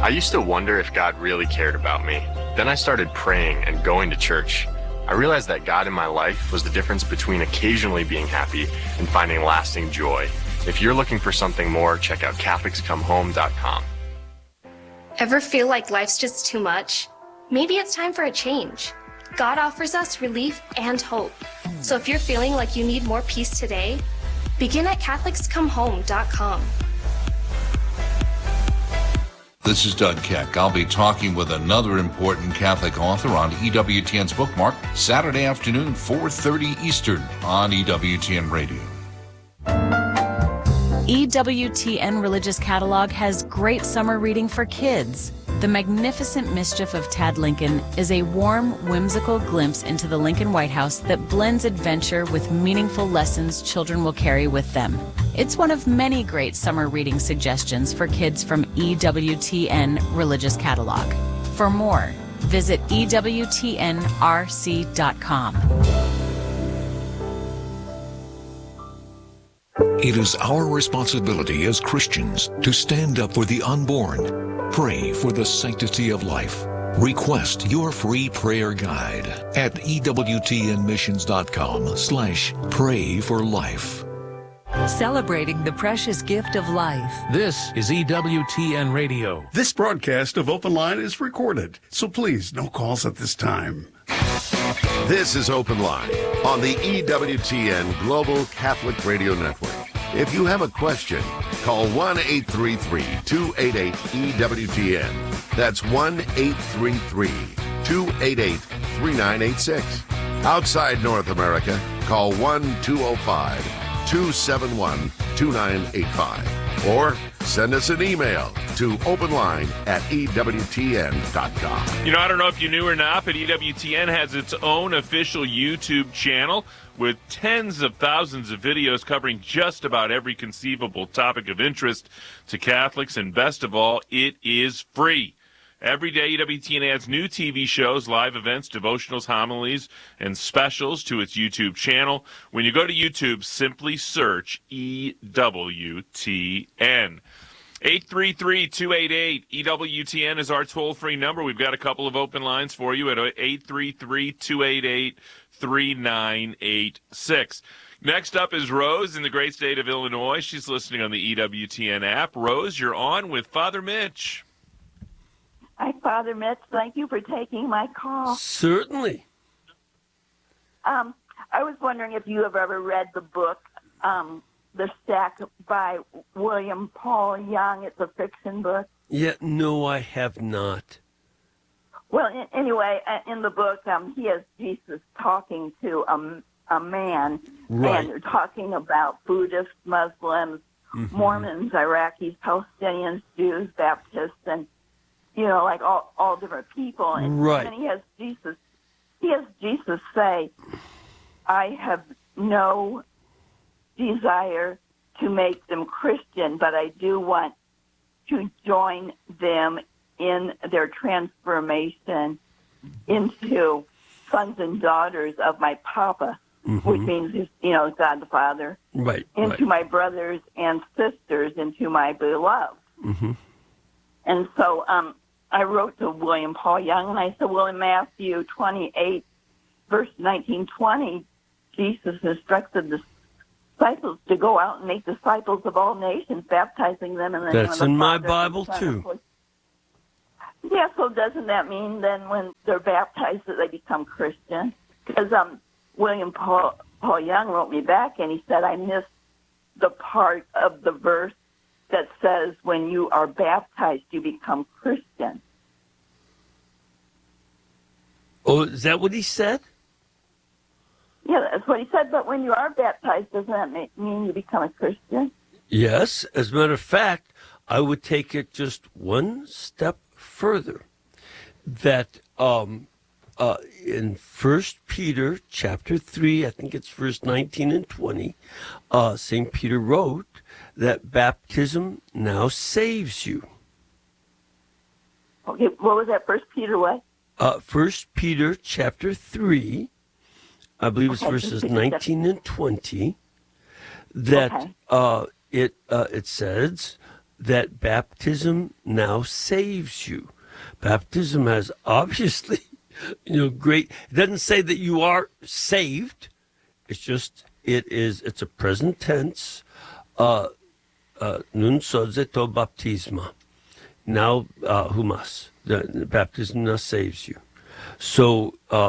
I used to wonder if God really cared about me. Then I started praying and going to church. I realized that God in my life was the difference between occasionally being happy and finding lasting joy. If you're looking for something more, check out CatholicsComeHome.com. Ever feel like life's just too much? Maybe it's time for a change. God offers us relief and hope. So if you're feeling like you need more peace today, begin at CatholicsComeHome.com. This is Doug Keck. I'll be talking with another important Catholic author on EWTN's Bookmark, Saturday afternoon, 4:30 Eastern on EWTN Radio. EWTN Religious Catalog has great summer reading for kids. The Magnificent Mischief of Tad Lincoln is a warm, whimsical glimpse into the Lincoln White House that blends adventure with meaningful lessons children will carry with them. It's one of many great summer reading suggestions for kids from EWTN Religious Catalog. For more, visit EWTNRC.com. It is our responsibility as Christians to stand up for the unborn. Pray for the sanctity of life. Request your free prayer guide at EWTNmissions.com/pray for life. Celebrating the precious gift of life. This is EWTN Radio. This broadcast of Open Line is recorded, so please, no calls at this time. This is Open Line on the EWTN Global Catholic Radio Network. If you have a question, call 1-833-288-EWTN. That's 1-833-288-3986. Outside North America, call 1-205-271-2985. Or send us an email to openline@EWTN.com. You know, I don't know if you knew or not, but EWTN has its own official YouTube channel with tens of thousands of videos covering just about every conceivable topic of interest to Catholics, and best of all, it is free. Every day, EWTN adds new TV shows, live events, devotionals, homilies, and specials to its YouTube channel. When you go to YouTube, simply search EWTN. 833-288-EWTN is our toll-free number. We've got a couple of open lines for you at 833-288-3986. Next up is Rose in the great state of Illinois. She's listening on the EWTN app. Rose, you're on with Father Mitch. Hi, Father Mitch. Thank you for taking my call. Certainly. I was wondering if you have ever read the book, The Stack by William Paul Young. It's a fiction book. Yeah, no, I have not. Well, anyway, in the book, he has Jesus talking to a man, Right. and they're talking about Buddhists, Muslims, Mormons, Iraqis, Palestinians, Jews, Baptists, and like all different people. And, Right. and he has Jesus say, "I have no desire to make them Christian, but I do want to join them in their transformation into sons and daughters of my Papa," which means, God the Father, Right. into my brothers and sisters, into my beloved. And so I wrote to William Paul Young, and I said, well, in Matthew 28, verse 19-20, Jesus instructed the disciples to go out and make disciples of all nations, baptizing them in the name of That's the in my Father, Bible, the Son, too. Yeah, so doesn't that mean then when they're baptized that they become Christian? Because William Paul Young wrote me back, and he said, I missed the part of the verse that says when you are baptized, you become Christian. Oh, is that what he said? Yeah, that's what he said, but when you are baptized, doesn't that mean you become a Christian? Yes. As a matter of fact, I would take it just one step further. That in 1 Peter chapter 3, I think it's verse 19 and 20, St. Peter wrote that baptism now saves you. Okay, what was that, 1 Peter what? 1 Peter chapter 3, I believe it's verses 19 and 20, that it says, that baptism now saves you. Baptism has obviously, great. It doesn't say that you are saved. It's just it's a present tense. Nun soze to baptisma. Now humas. The baptism now saves you. So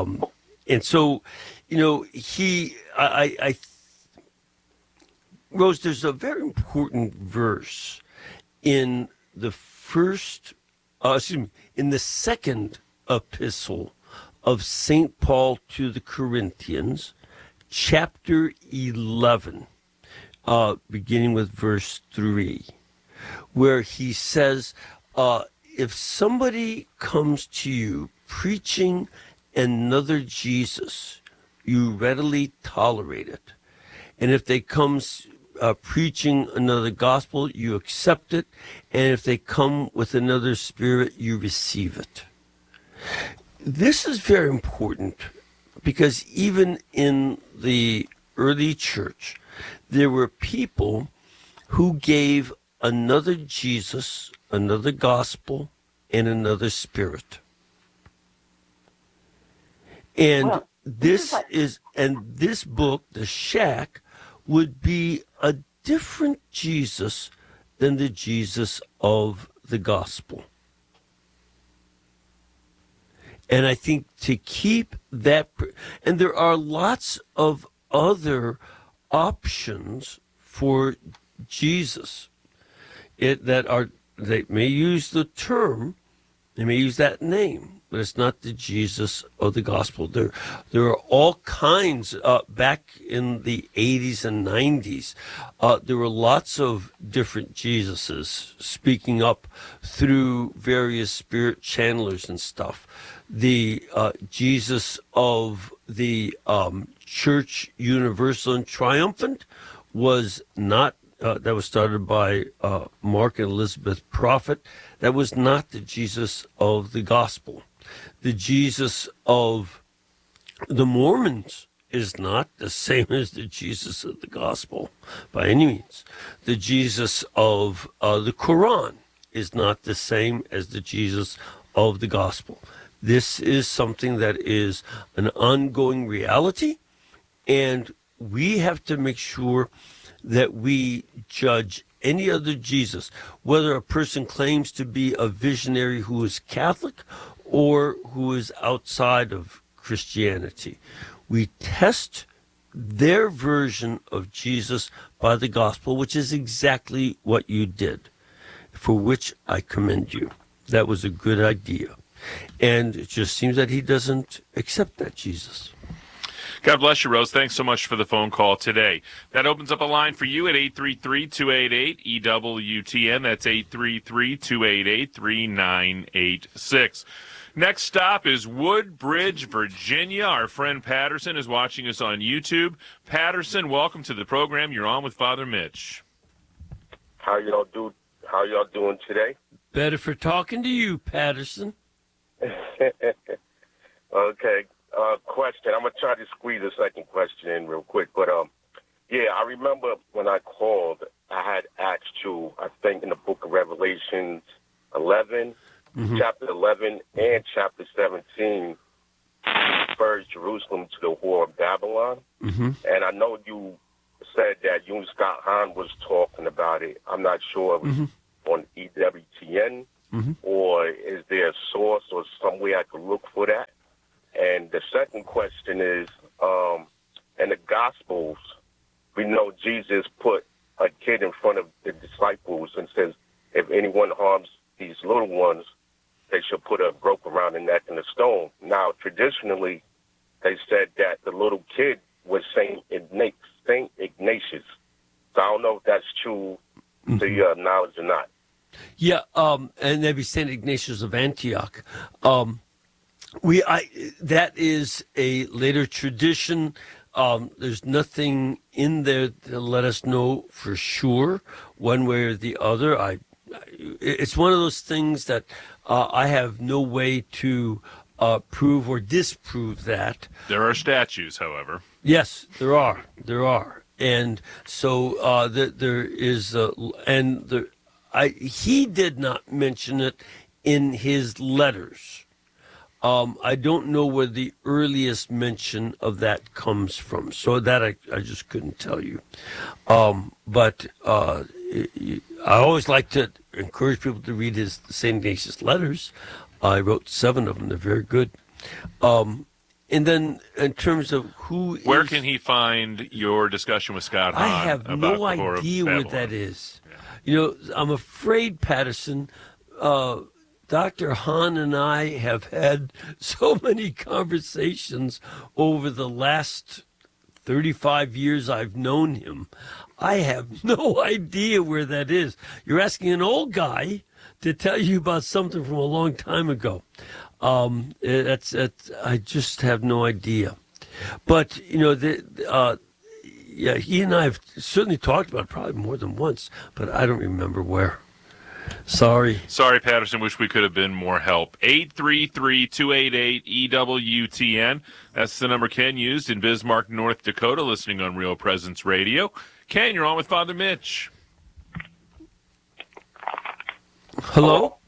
Rose, there's a very important verse in the in the second epistle of St. Paul to the Corinthians, chapter 11, beginning with verse 3, where he says, if somebody comes to you preaching another Jesus, you readily tolerate it. And if they come preaching another gospel, you accept it. And if they come with another spirit, you receive it. This is very important because even in the early church, there were people who gave another Jesus, another gospel, and another spirit. And this book, The Shack, would be a different Jesus than the Jesus of the gospel. And I think to keep that, and there are lots of other options for Jesus they may use the term, they may use that name, but it's not the Jesus of the gospel. There are all kinds, back in the 80s and 90s, there were lots of different Jesuses speaking up through various spirit channelers and stuff. The Jesus of the Church Universal and Triumphant was not, that was started by Mark and Elizabeth Prophet. That was not the Jesus of the gospel. The Jesus of the Mormons is not the same as the Jesus of the gospel by any means. The Jesus of the Quran is not the same as the Jesus of the gospel. This is something that is an ongoing reality, and we have to make sure that we judge any other Jesus, whether a person claims to be a visionary who is Catholic or who is outside of Christianity. We test their version of Jesus by the gospel, which is exactly what you did, for which I commend you. That was a good idea. And it just seems that he doesn't accept that Jesus. God bless you, Rose. Thanks so much for the phone call today. That opens up a line for you at 833-288-EWTN. That's 833-288-3986. Next stop is Woodbridge, Virginia. Our friend Patterson is watching us on YouTube. Patterson, welcome to the program. You're on with Father Mitch. How y'all doing today? Better for talking to you, Patterson. Okay. Question. I'm going to try to squeeze a second question in real quick. But, I remember when I called, I had asked you, I think in the book of Revelations 11, chapter 11 and chapter 17, refers Jerusalem to the whore of Babylon. And I know you said that Yoon Scott Hahn was talking about it. I'm not sure if it was on EWTN or is there a source or somewhere I could look for that? And the second question is, in the Gospels, we know Jesus put a kid in front of the disciples and says, if anyone harms these little ones, they should put a rope around the neck and a stone. Now, traditionally, they said that the little kid was Saint Ignatius. So I don't know if that's true to your knowledge or not. Yeah, and that'd be Saint Ignatius of Antioch. That is a later tradition. There's nothing in there to let us know for sure, one way or the other. It's one of those things that I have no way to prove or disprove that. There are statues, however. Yes, there are. And so there is, he did not mention it in his letters. I don't know where the earliest mention of that comes from, so that I just couldn't tell you. But I always like to encourage people to read his St. Ignatius letters. I wrote 7 of them. They're very good. And then in terms of where can he find your discussion with Scott Hahn? I have no idea where that is. I'm afraid, Patterson, Dr. Hahn and I have had so many conversations over the last 35 years I've known him. I have no idea where that is. You're asking an old guy to tell you about something from a long time ago. I just have no idea. But, he and I have certainly talked about it probably more than once, but I don't remember where. Sorry, Patterson. Wish we could have been more help. 833-288-EWTN. That's the number Ken used in Bismarck, North Dakota, listening on Real Presence Radio. Ken, you're on with Father Mitch. Hello?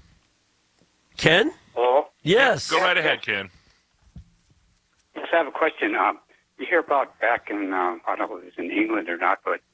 Ken? Hello? Yes. Go right ahead, Ken. Yes, I have a question. You hear about back in, I don't know if it was in England or not, but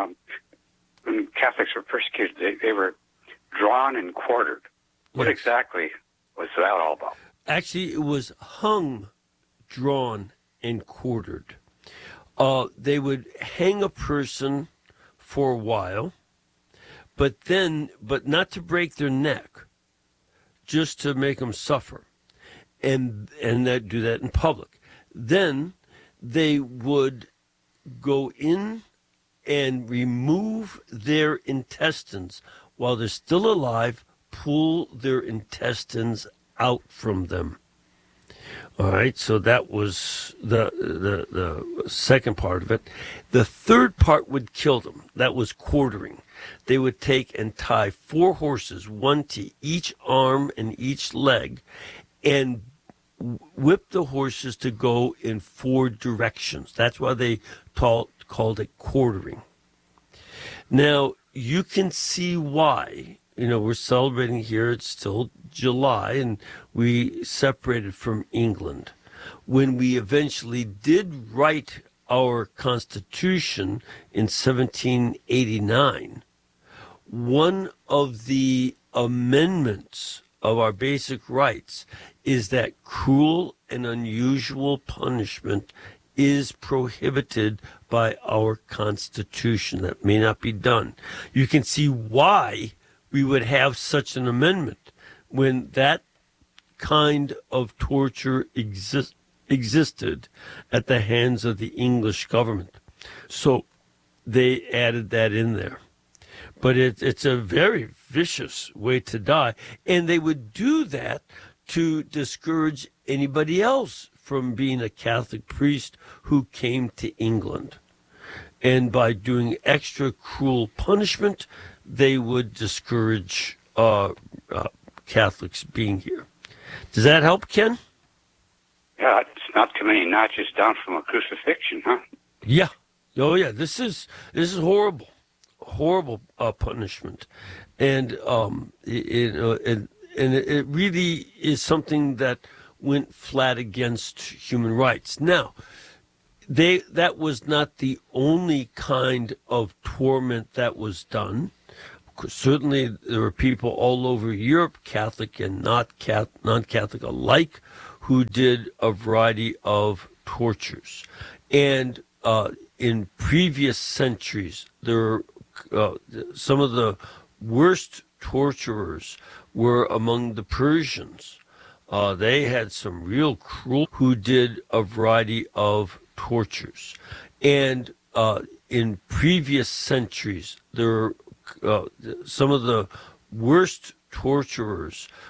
when Catholics were persecuted, they were drawn and quartered. What exactly was that all about? Actually, it was hung, drawn, and quartered. They would hang a person for a while, but not to break their neck, just to make them suffer, and that do that in public. Then they would go in and remove their intestines while they're still alive, pull their intestines out from them. All right, so that was the second part of it. The third part would kill them. That was quartering. They would take and tie 4 horses, 1 to each arm and each leg, and whip the horses to go in 4 directions. That's why they called it quartering. Now, you can see why. We're celebrating here. It's still July, and we separated from England. When we eventually did write our Constitution in 1789, one of the amendments of our basic rights is that cruel and unusual punishment is prohibited by our Constitution. That may not be done. You can see why we would have such an amendment when that kind of torture existed at the hands of the English government. So they added that in there. But it's a very vicious way to die. And they would do that to discourage anybody else from being a Catholic priest who came to England. And by doing extra cruel punishment, they would discourage Catholics being here. Does that help, Ken? Yeah, it's not too many notches down from a crucifixion, huh? Yeah. Oh, yeah. This is horrible. Horrible punishment. And it really is something that went flat against human rights. Now, that was not the only kind of torment that was done. Certainly, there were people all over Europe, Catholic and non-Catholic alike, who did a variety of tortures. And in previous centuries, there were some of the worst torturers were among the Persians. They had some real cruel who did a variety of tortures. And in previous centuries, there were some of the worst torturers